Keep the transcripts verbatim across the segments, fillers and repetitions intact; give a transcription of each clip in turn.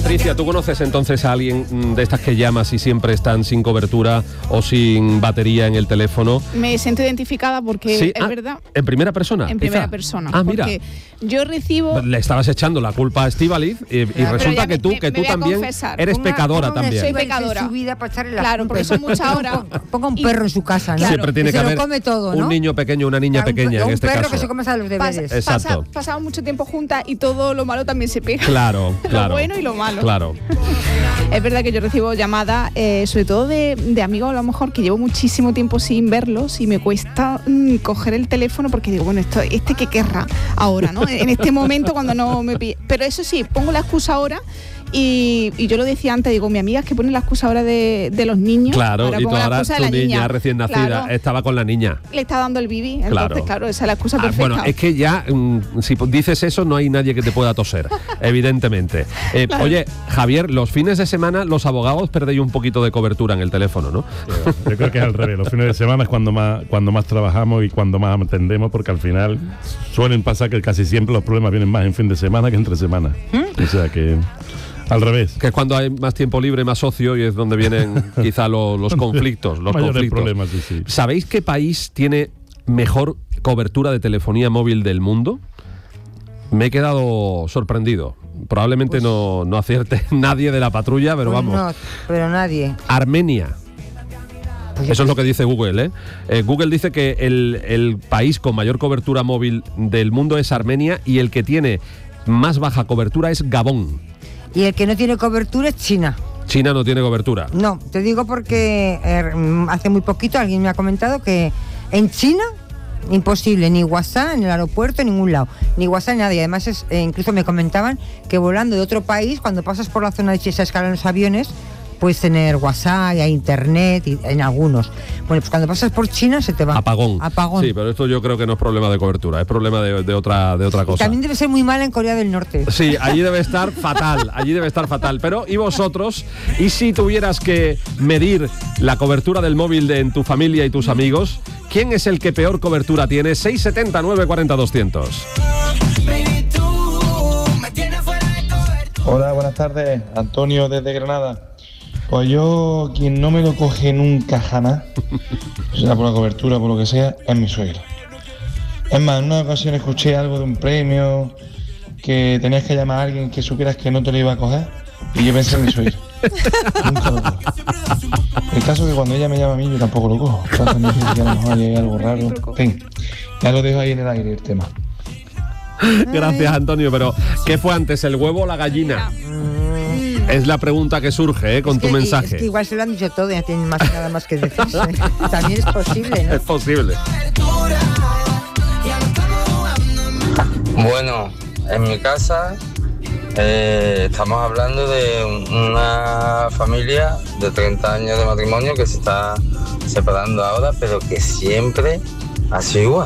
Patricia, ¿tú conoces entonces a alguien de estas que llamas y siempre están sin cobertura o sin batería en el teléfono? Me siento identificada porque ¿Sí? es ah, verdad. ¿En primera persona? En primera quizá. persona. Ah, mira. Porque yo recibo... Le estabas echando la culpa a Estíbaliz y, y resulta que me, tú, me, que me tú también confesar. eres Ponga, pecadora ponga también. Soy pecadora. Su vida para echarle la claro, culpa. porque son muchas horas. Ponga un perro en su casa, ¿no? Siempre tiene que, que se haber lo come todo, ¿no? un niño pequeño, una niña Claro, pequeña un, en este un perro caso. que se come a los deberes. Pasa, Exacto. pasa, pasamos mucho tiempo juntas y todo lo malo también se pega. Claro, claro. Lo bueno y lo malo. Claro. Es verdad que yo recibo llamadas, eh, sobre todo de, de amigos a lo mejor que llevo muchísimo tiempo sin verlos y me cuesta mm, coger el teléfono porque digo, bueno, esto, este que querrá ahora, ¿no? En este momento cuando no me pille. Pero eso sí, pongo la excusa ahora. Y, y yo lo decía antes, digo, mi amiga es que pone la excusa ahora de, de los niños. Claro, ahora y tú pongo la ahora excusa tu de la niña, niña recién nacida claro, estaba con la niña. le está dando el bibi, entonces Claro. claro, esa es la excusa Ah, perfecta. bueno, es que ya, mm, si dices eso, no hay nadie que te pueda toser, evidentemente. Eh, Claro. Oye, Javier, los fines de semana los abogados perdéis un poquito de cobertura en el teléfono, ¿no? Yo creo que es al revés. Los fines de semana es cuando más, cuando más trabajamos y cuando más atendemos, porque al final suelen pasar que casi siempre los problemas vienen más en fin de semana que entre semana. O sea que... Al revés. Que es cuando hay más tiempo libre, más ocio y es donde vienen quizá lo, los conflictos. Los Mayores conflictos. problemas, sí, sí. ¿Sabéis qué país tiene mejor cobertura de telefonía móvil del mundo? Me he quedado sorprendido. Probablemente Pues, no, no acierte nadie de la patrulla, pero Pues vamos. no, pero nadie. Armenia. Pues Eso es lo que dice Google, ¿eh? Eh, Google dice que el, el país con mayor cobertura móvil del mundo es Armenia y el que tiene más baja cobertura es Gabón. Y el que no tiene cobertura es China. China no tiene cobertura. No, te digo porque eh, hace muy poquito alguien me ha comentado que en China imposible, ni WhatsApp en el aeropuerto, en ningún lado, ni WhatsApp ni nada. Y además es, eh, incluso me comentaban que volando de otro país, cuando pasas por la zona de esa escala en los aviones, puedes tener WhatsApp y hay internet y, en algunos. Bueno, pues cuando pasas por China se te va. Apagón. Apagón. Sí, pero esto yo creo que no es problema de cobertura, es problema de, de otra de otra cosa. También debe ser muy mal en Corea del Norte. Sí, allí debe estar fatal, allí debe estar fatal. Pero, ¿y vosotros? ¿Y si tuvieras que medir la cobertura del móvil de en tu familia y tus amigos? ¿Quién es el que peor cobertura tiene? seis setenta, nueve cuarenta, doscientos. Hola, buenas tardes. Antonio desde Granada. Pues yo, quien no me lo coge nunca jamás, sea por la cobertura, por lo que sea, es mi suegra. Es más, en una ocasión escuché algo de un premio, que tenías que llamar a alguien que supieras que no te lo iba a coger, y yo pensé en mi suegra. Nunca lo cojo. El caso es que cuando ella me llama a mí, yo tampoco lo cojo. Entonces me dice que a lo mejor hay algo raro. En fin, ya lo dejo ahí en el aire el tema. Gracias, Antonio, pero ¿qué fue antes, el huevo o la gallina? Es la pregunta que surge, ¿eh? Con Es tu que, mensaje. Es que igual se lo han dicho todo y no tienen más, nada más que decirse. También es posible, ¿no? Es posible. Bueno, en mi casa eh, estamos hablando de una familia de treinta años de matrimonio que se está separando ahora, pero que siempre ha sido igual.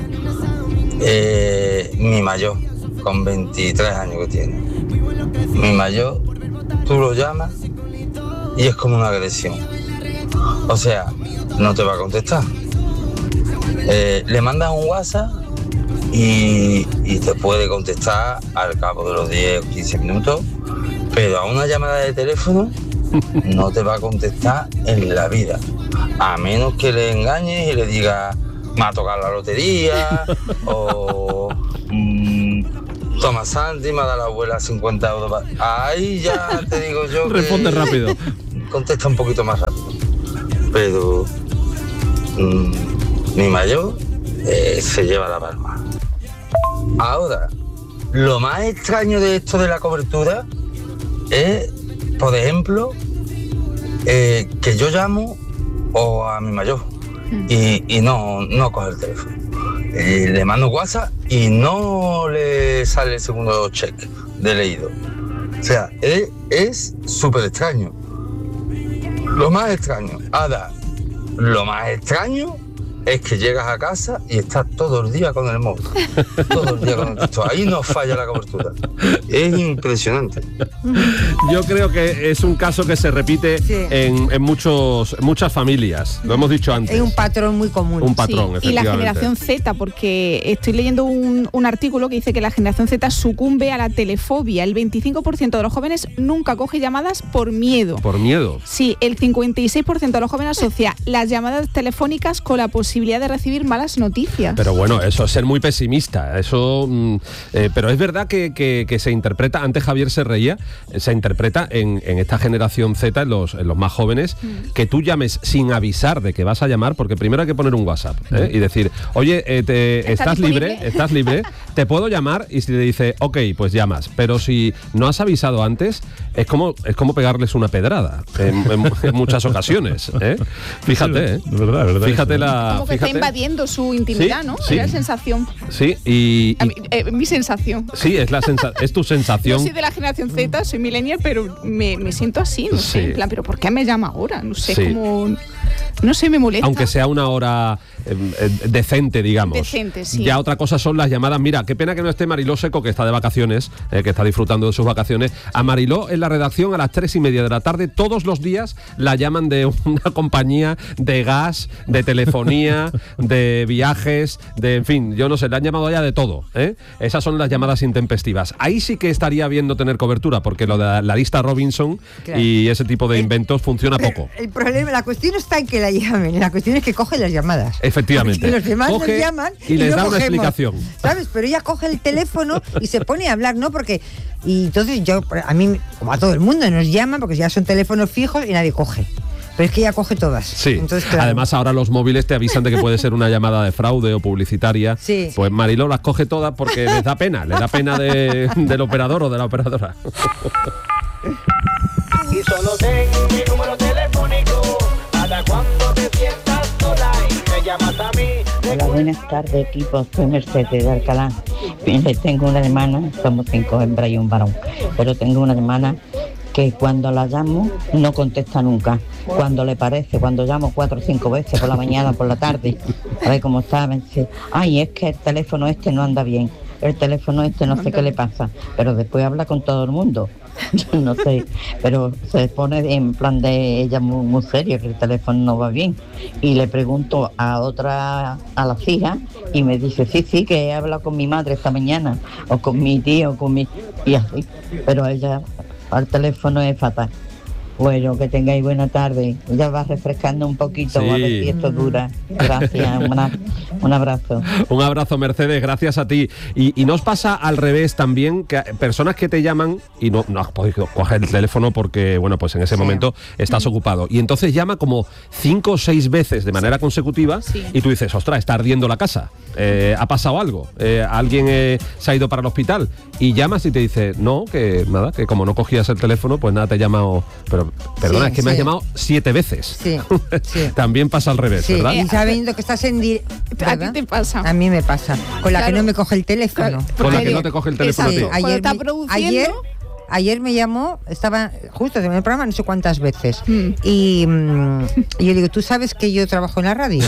Eh, mi mayor, con veintitrés años que tiene. Mi mayor, tú lo llamas y es como una agresión. O sea, no te va a contestar. Eh, le mandas un WhatsApp y, y te puede contestar al cabo de los diez o quince minutos, pero a una llamada de teléfono no te va a contestar en la vida, a menos que le engañes y le digas me ha tocado la lotería o mmm, toma Santi, me ha dado la abuela cincuenta euros para... Ahí ya te digo yo que responde rápido, contesta un poquito más rápido, pero mmm, mi mayor eh, se lleva la palma. Ahora, lo más extraño de esto de la cobertura es, por ejemplo, eh, que yo llamo o a mi mayor y, y no, no coge el teléfono. Eh, le mando WhatsApp y no le sale el segundo check de leído. O sea, es súper extraño. Lo más extraño. Ahora, lo más extraño es que llegas a casa y estás todo el día con el móvil. Todo el día con el texto. Ahí no falla la cobertura. Es impresionante. Yo creo que es un caso que se repite sí. en, en muchos, muchas familias. Lo hemos dicho antes. Es un patrón muy común. Un patrón, sí. Y la generación Z, porque estoy leyendo un, un artículo que dice que la generación Z sucumbe a la telefobia. El veinticinco por ciento de los jóvenes nunca coge llamadas por miedo. ¿Por miedo? Sí, el cincuenta y seis por ciento de los jóvenes asocia las llamadas telefónicas con la posibilidad de recibir malas noticias. Pero bueno, eso es ser muy pesimista. Eso, mm, eh, pero es verdad que, que, que se interpreta, antes Javier se reía, se interpreta en, en esta generación Z, en los, en los más jóvenes, mm. que tú llames sin avisar de que vas a llamar, porque primero hay que poner un WhatsApp ¿eh? y decir, oye, eh, te, ¿estás libre? ¿Estás libre? ¿Te puedo llamar? Y si te dice, ok, pues llamas. Pero si no has avisado antes, es como, es como pegarles una pedrada en, en, en muchas ocasiones. ¿eh? Fíjate, ¿eh? De verdad, de verdad. Fíjate la... Como que fíjate. está invadiendo su intimidad, sí, ¿no? Sí. Es la sensación. Sí, y... y mí, eh, mi sensación. Sí, es, la sensa es tu sensación. Yo soy de la generación Z, soy millennial, pero me, me siento así, no sí. sé, en plan, pero ¿por qué me llama ahora? No sé, sí. como... No sé, me molesta. Aunque sea una hora eh, eh, decente, digamos. Decente, sí. Ya otra cosa son las llamadas. Mira, qué pena que no esté Mariló Seco, que está de vacaciones, eh, que está disfrutando de sus vacaciones. A Mariló en la redacción a las tres y media de la tarde, todos los días la llaman de una compañía de gas, de telefonía, de viajes, de, en fin, yo no sé, le han llamado ya de todo. ¿eh? Esas son las llamadas intempestivas. Ahí sí que estaría bien no tener cobertura, porque lo de la, la lista Robinson claro. y ese tipo de inventos funciona poco. El problema, la cuestión está en que la llamen, la cuestión es que coge las llamadas. Efectivamente. Porque los demás coge nos llaman y, y les no da cogemos, una explicación. ¿Sabes? Pero ella coge el teléfono y se pone a hablar, ¿no? Porque y entonces yo, a mí, como a todo el mundo, nos llaman porque ya son teléfonos fijos y nadie coge. Pero es que ella coge todas. Sí. Entonces, claro. Además, ahora los móviles te avisan de que puede ser una llamada de fraude o publicitaria. Sí. Pues Mariló las coge todas porque les da pena, les da pena de, del operador o de la operadora. Y solo tengo mi número telefónico para cuando te sientas sola y me llamas a mí. Hola, buenas tardes, equipo. Soy Mercedes de Alcalá. Tengo una hermana, somos cinco hembras y un varón, pero tengo una hermana que cuando la llamo no contesta nunca. Cuando le parece, cuando llamo cuatro o cinco veces por la mañana, por la tarde, a ver cómo está, me dice, ay, es que el teléfono este no anda bien, el teléfono este no sé qué le pasa, pero después habla con todo el mundo. No sé, pero se pone en plan de ella muy, muy serio, que el teléfono no va bien. Y le pregunto a otra, a las hijas, y me dice, sí, sí, que he hablado con mi madre esta mañana, o con mi tío, o con mi... y así. Pero ella, al teléfono es fatal. Bueno, que tengáis buena tarde. Ya va refrescando un poquito, sí. A ver si esto dura. Gracias, una, un abrazo. Un abrazo, Mercedes, gracias a ti. Y, y nos pasa al revés también, que personas que te llaman y no, no has podido coger el teléfono porque, bueno, pues en ese sí. momento estás ocupado. Y entonces llama como cinco o seis veces de manera consecutiva sí. y tú dices, ostras, está ardiendo la casa. Eh, ha pasado algo. Eh, alguien eh, se ha ido para el hospital. Y llamas y te dice, no, que nada, que como no cogías el teléfono, pues nada, te he llamado... Pero, Perdona, sí, es que sí. me has llamado siete veces. Sí, sí. También pasa al revés, sí. ¿verdad? Y sabiendo que estás en directo. ¿A ti te pasa? A mí me pasa. Con la claro. que no me coge el teléfono. Con la que no te coge el teléfono. Sí. Ayer, está produciendo... ayer, ayer me llamó, estaba justo en el programa no sé cuántas veces. Mm. Y, y yo digo, ¿tú sabes que yo trabajo en la radio?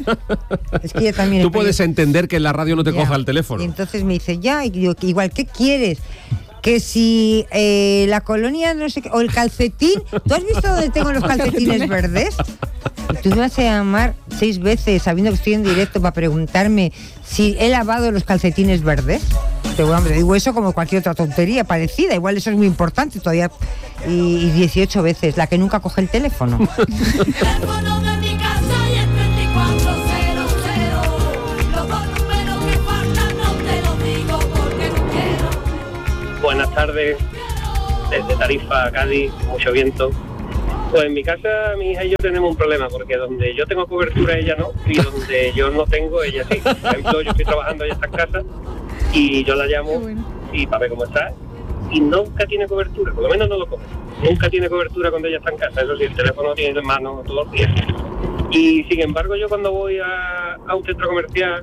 Es que yo también. Tú puedes entender que en la radio no te ya. coja el teléfono. Y entonces me dice, ya, y digo, igual, ¿qué quieres? Que si eh, la colonia, no sé qué, o el calcetín, ¿tú has visto dónde tengo los calcetines verdes? Tú me vas a llamar seis veces sabiendo que estoy en directo para preguntarme si he lavado los calcetines verdes. Te digo eso como cualquier otra tontería parecida, igual eso es muy importante todavía. Y, y dieciocho veces, la que nunca coge el teléfono. Buenas tardes, desde Tarifa, Cádiz, mucho viento. Pues en mi casa mi hija y yo tenemos un problema, porque donde yo tengo cobertura ella no, y donde yo no tengo ella sí. Por ejemplo, yo estoy trabajando, ella está en casa, y yo la llamo bueno. y para ver cómo está, y nunca tiene cobertura, por lo menos no lo coge. Nunca tiene cobertura cuando ella está en casa, eso sí, el teléfono tiene en mano todos los días. Y sin embargo yo cuando voy a, a un centro comercial,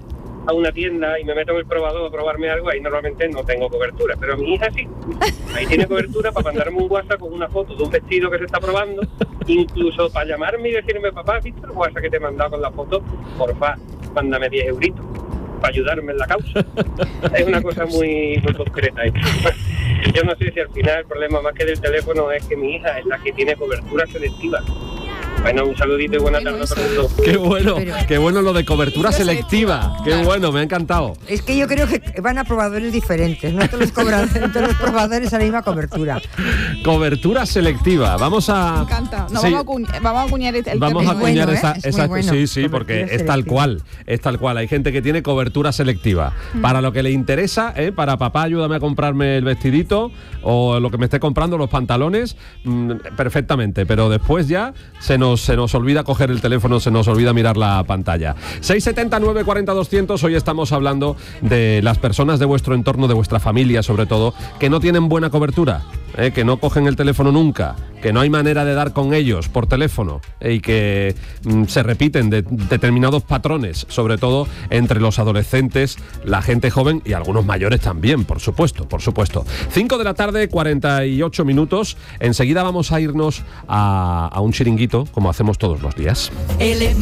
a una tienda y me meto en el probador a probarme algo, ahí normalmente no tengo cobertura, pero mi hija sí. Ahí tiene cobertura para mandarme un WhatsApp con una foto de un vestido que se está probando, incluso para llamarme y decirme, papá, ¿has visto el WhatsApp que te he mandado con la foto? Porfa, mándame diez euritos para ayudarme en la causa. Es una cosa muy, muy concreta esto. Yo no sé si al final el problema más que del teléfono es que mi hija es la que tiene cobertura selectiva. Bueno, un saludito y buena tarde a todo el mundo. Qué bueno, Pero- qué bueno lo de cobertura selectiva. Qué bueno, me ha encantado. Es que yo creo que van a probadores diferentes, no todos los, cobradores, todos los probadores a la misma cobertura. Cobertura selectiva. Vamos a... Me encanta. No, Sí. vamos, a acuñar, vamos a acuñar el Vamos a término. acuñar bueno, ¿eh? esa, Es muy esa- bueno. sí, sí, Cobertura porque es selectiva. tal cual, es tal cual. Hay gente que tiene cobertura selectiva. Para lo que le interesa, ¿eh? Para papá, ayúdame a comprarme el vestidito o lo que me esté comprando, los pantalones, mm, perfectamente. Pero después ya se nos, se nos olvida coger el teléfono, se nos olvida mirar la pantalla. seis setenta, nueve cuarenta, doscientos. Hoy estamos hablando de las personas de vuestro entorno, de vuestra familia sobre todo, que no tienen buena cobertura. Eh, que no cogen el teléfono nunca, que no hay manera de dar con ellos por teléfono eh, y que mm, se repiten de, determinados patrones, sobre todo entre los adolescentes, la gente joven y algunos mayores también, por supuesto, por supuesto. cinco de la tarde, cuarenta y ocho minutos. Enseguida vamos a irnos a, a un chiringuito, como hacemos todos los días.